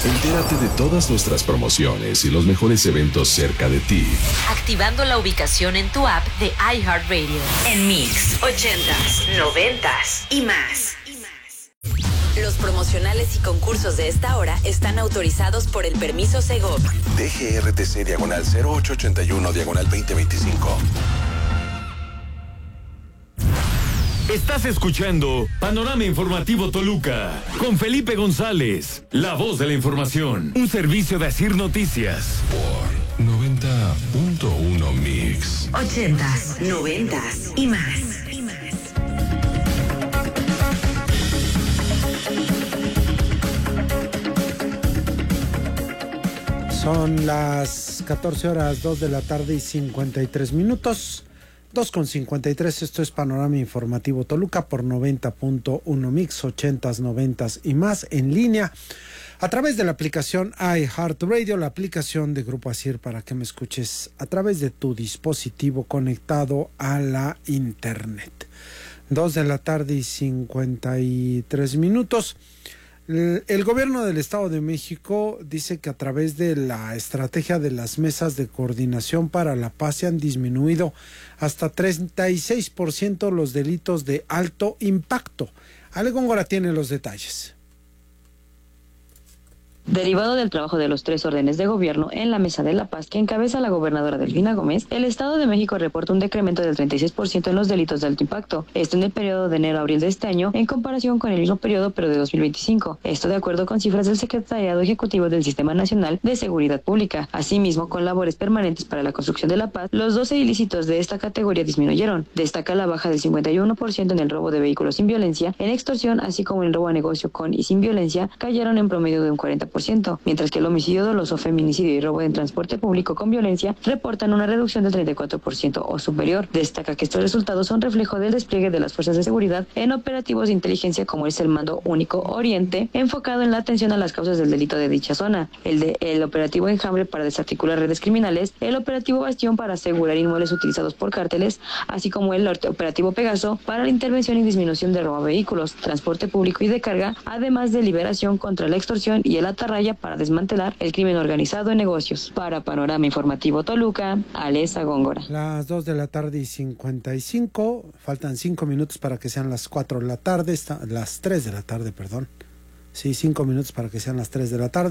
Entérate de todas nuestras promociones y los mejores eventos cerca de ti, activando la ubicación en tu app de iHeartRadio. En Mix, 80s, 90s y más. Los promocionales y concursos de esta hora están autorizados por el permiso Segov. DGRTC /0881/2025. Estás escuchando Panorama Informativo Toluca con Felipe González, la voz de la información, un servicio de Asir Noticias. por 90.1 Mix. 80s, 90s y más. Son las 14 horas 2 de la tarde y 53 minutos. 2:53, esto es Panorama Informativo Toluca por 90.1 Mix, 80s, 90s y más en línea a través de la aplicación iHeartRadio, la aplicación de Grupo Asir para que me escuches a través de tu dispositivo conectado a la internet. 2 de la tarde y 53 minutos. El gobierno del Estado de México dice que a través de la estrategia de las mesas de coordinación para la paz se han disminuido hasta 36% los delitos de alto impacto. Ale Góngora tiene los detalles. Derivado del trabajo de los 3 órdenes de gobierno en la Mesa de la Paz que encabeza la gobernadora Delfina Gómez, el Estado de México reporta un decremento del 36% en los delitos de alto impacto. Esto en el periodo de enero a abril de este año en comparación con el mismo periodo pero de 2025. Esto de acuerdo con cifras del Secretariado Ejecutivo del Sistema Nacional de Seguridad Pública. Asimismo, con labores permanentes para la construcción de la paz, los 12 ilícitos de esta categoría disminuyeron. Destaca la baja del 51% en el robo de vehículos sin violencia, en extorsión, así como en el robo a negocio con y sin violencia, cayeron en promedio de un 40%. Mientras que el homicidio doloso, feminicidio y robo en transporte público con violencia reportan una reducción del 34% o superior. Destaca que estos resultados son reflejo del despliegue de las fuerzas de seguridad en operativos de inteligencia como es el Mando Único Oriente, enfocado en la atención a las causas del delito de dicha zona, el operativo Enjambre para desarticular redes criminales, el operativo Bastión para asegurar inmuebles utilizados por cárteles, así como el operativo Pegaso para la intervención y disminución de robo a vehículos, transporte público y de carga, además de liberación contra la extorsión y el atarraya para desmantelar el crimen organizado en negocios. Para Panorama Informativo Toluca, Alesa Góngora. Las 2 de la tarde y 55, faltan 5 minutos para que sean las 4 de la tarde, las 3 de la tarde, perdón. Sí, 5 minutos para que sean las 3 de la tarde.